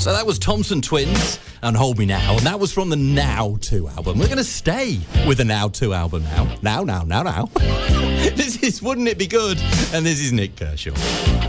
So that was Thompson Twins and Hold Me Now, and that was from the Now 2 album. We're going to stay with the Now 2 album now. Now. This is Wouldn't It Be Good? And this is Nick Kershaw.